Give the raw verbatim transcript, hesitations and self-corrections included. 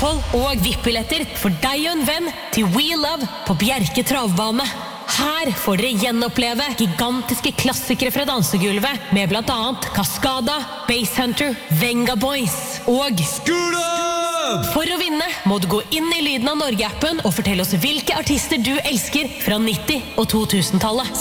opphold og V I P-billetter for deg og en venn til We Love på Bjerke Travbane. Her får dere gjenoppleve gigantiske klassikere fra dansegulvet med blant annet Cascada, Basshunter, Venga Boys og Scoot Up! For å vinne må du gå inn i Lyden av Norge-appen og fortelle oss hvilke artister du elsker fra nitti- og to tusen-tallet.